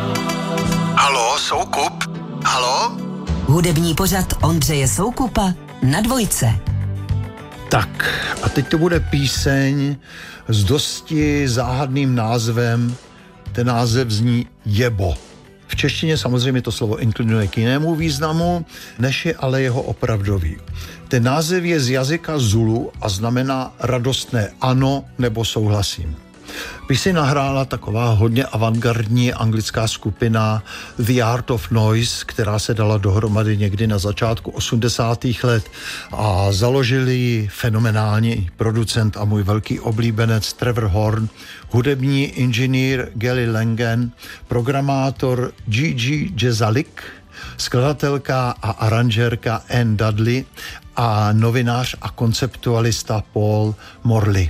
Haló, Soukup? Haló? Hudební pořad Ondřeje Soukupa na Dvojce. Tak, a teď to bude píseň s dosti záhadným názvem. Ten název zní Jebo. V češtině samozřejmě to slovo inklinuje k jinému významu, než je ale jeho opravdový. Ten název je z jazyka Zulu a znamená radostné ano nebo souhlasím. Píseň nahrála taková hodně avantgardní anglická skupina The Art of Noise, která se dala dohromady někdy na začátku 80. let a založili ji fenomenální producent a můj velký oblíbenec Trevor Horn, hudební inženýr Gary Langen, programátor Gigi Jezalik, skladatelka a aranžérka Anne Dudley a novinář a konceptualista Paul Morley.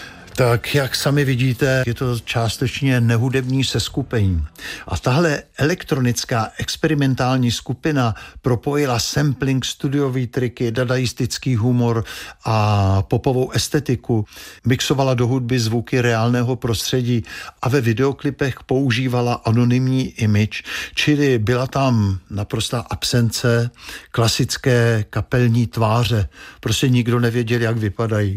Tak jak sami vidíte, je to částečně nehudební seskupení. A tahle elektronická experimentální skupina propojila sampling, studiový triky, dadaistický humor a popovou estetiku. Mixovala do hudby zvuky reálného prostředí a ve videoklipech používala anonymní image, čili byla tam naprostá absence klasické kapelní tváře. Prostě nikdo nevěděl, jak vypadají.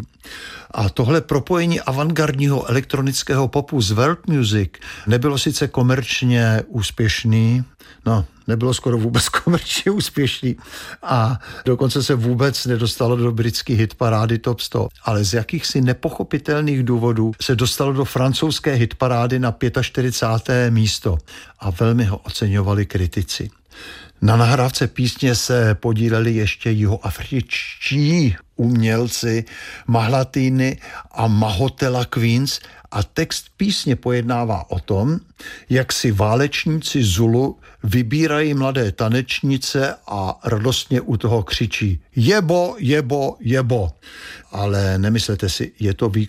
A tohle propojení avantgardního elektronického popu z world music nebylo sice komerčně úspěšný, nebylo skoro vůbec komerčně úspěšný a dokonce se vůbec nedostalo do britské hitparády Top 100, ale z jakýchsi nepochopitelných důvodů se dostalo do francouzské hitparády na 45. místo a velmi ho oceňovali kritici. Na nahrávce písně se podíleli ještě jihoafričtí umělci Mahlatiny a Mahotela Queens a text písně pojednává o tom, jak si válečníci Zulu vybírají mladé tanečnice a radostně u toho křičí jebo, jebo, jebo. Ale nemyslete si, je to